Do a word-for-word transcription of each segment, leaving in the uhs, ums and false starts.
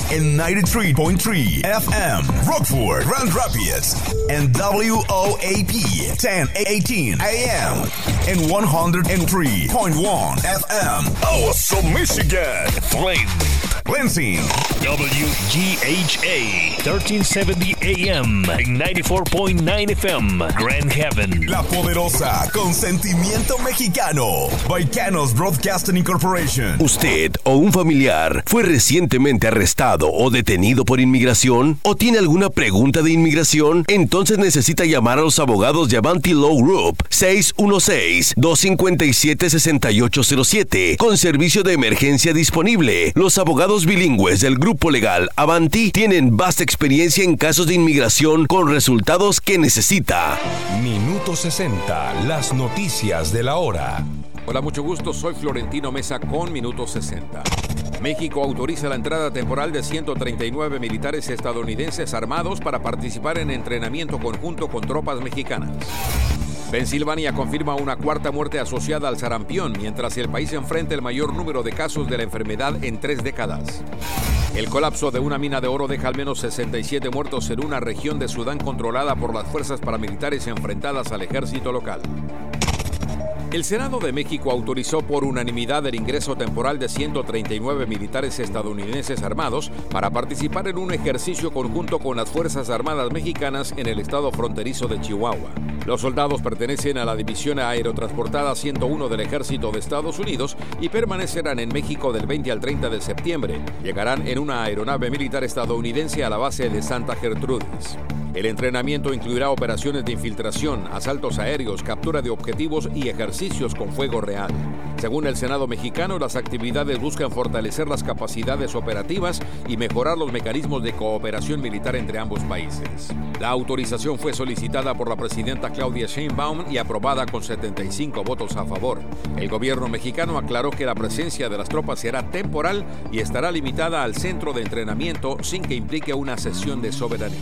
en noventa y tres punto tres F M, Rockford, Grand Rapids, and W O A P ten eighteen A M, and one oh three point one F M, Awesome, Michigan, Flint, Lansing, W G H A thirteen seventy A M, ninety-four point nine F M, Grand Haven. La poderosa, con sentimiento mexicano, Baicanos Broadcasting Incorporation. ¿Usted o un familiar fue recientemente arrestado o detenido por inmigración? ¿O tiene alguna pregunta de inmigración? Entonces necesita llamar a los abogados de Avanti Law Group, seis uno seis, dos cinco siete, seis ocho cero siete, con servicio de emergencia disponible. Los abogados bilingües del grupo legal Avanti tienen vasta experiencia en casos de inmigración con resultados que necesita. Minuto sesenta, las noticias de la hora. Hola, mucho gusto, soy Florentino Mesa con Minuto sesenta. México autoriza la entrada temporal de ciento treinta y nueve militares estadounidenses armados para participar en entrenamiento conjunto con tropas mexicanas. Pensilvania confirma una cuarta muerte asociada al sarampión, mientras el país enfrenta el mayor número de casos de la enfermedad en tres décadas. El colapso de una mina de oro deja al menos sesenta y siete muertos en una región de Sudán controlada por las fuerzas paramilitares enfrentadas al ejército local. El Senado de México autorizó por unanimidad el ingreso temporal de ciento treinta y nueve militares estadounidenses armados para participar en un ejercicio conjunto con las Fuerzas Armadas Mexicanas en el estado fronterizo de Chihuahua. Los soldados pertenecen a la División Aerotransportada ciento uno del Ejército de Estados Unidos y permanecerán en México del veinte al treinta de septiembre. Llegarán en una aeronave militar estadounidense a la base de Santa Gertrudis. El entrenamiento incluirá operaciones de infiltración, asaltos aéreos, captura de objetivos y ejercicios con fuego real. Según el Senado mexicano, las actividades buscan fortalecer las capacidades operativas y mejorar los mecanismos de cooperación militar entre ambos países. La autorización fue solicitada por la presidenta Claudia Sheinbaum y aprobada con setenta y cinco votos a favor. El gobierno mexicano aclaró que la presencia de las tropas será temporal y estará limitada al centro de entrenamiento sin que implique una cesión de soberanía.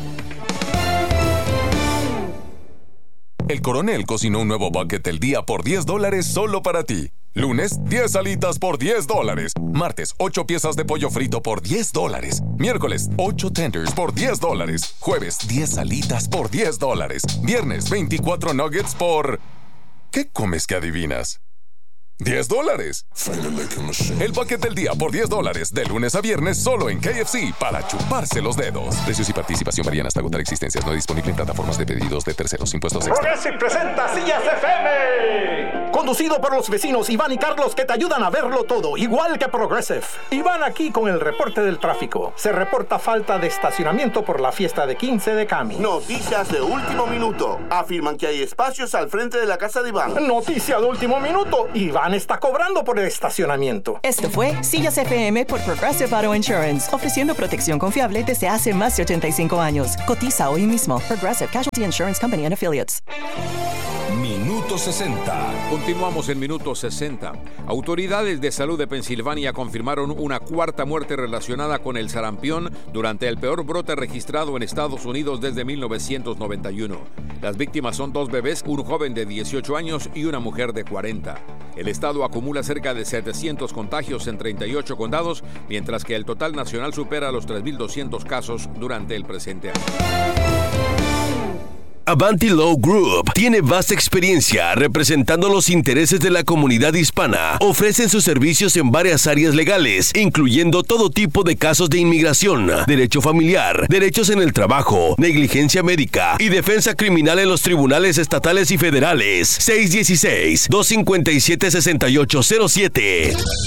El Coronel cocinó un nuevo bucket del día por diez dólares solo para ti. Lunes, diez alitas por diez dólares. Martes, ocho piezas de pollo frito por diez dólares. Miércoles, ocho tenders por diez dólares. Jueves, diez alitas por diez dólares. Viernes, veinticuatro nuggets por... ¿Qué comes que adivinas? diez dólares. El bucket del día por diez dólares, de lunes a viernes, solo en K F C, para chuparse los dedos. Precios y participación varían hasta agotar existencias. No disponible en plataformas de pedidos de terceros, impuestos extra. Progressive presenta Sillas F M. Conducido por los vecinos Iván y Carlos, que te ayudan a verlo todo, igual que Progressive. Iván aquí con el reporte del tráfico. Se reporta falta de estacionamiento por la fiesta de quince de Cami. Noticias de último minuto. Afirman que hay espacios al frente de la casa de Iván. Noticia de último minuto. Iván está cobrando por el estacionamiento. Esto fue Sillas F M por Progressive Auto Insurance, ofreciendo protección confiable desde hace más de ochenta y cinco años. Cotiza hoy mismo. Progressive Casualty Insurance Company and Affiliates. Minuto sesenta. Continuamos en Minuto sesenta. Autoridades de salud de Pensilvania confirmaron una cuarta muerte relacionada con el sarampión durante el peor brote registrado en Estados Unidos desde mil novecientos noventa y uno. Las víctimas son dos bebés, un joven de dieciocho años y una mujer de cuarenta. El estado acumula cerca de setecientos contagios en treinta y ocho condados, mientras que el total nacional supera los tres mil doscientos casos durante el presente año. Avanti Law Group tiene vasta experiencia representando los intereses de la comunidad hispana. Ofrecen sus servicios en varias áreas legales, incluyendo todo tipo de casos de inmigración, derecho familiar, derechos en el trabajo, negligencia médica y defensa criminal en los tribunales estatales y federales. seis uno seis, dos cinco siete, seis ocho cero siete.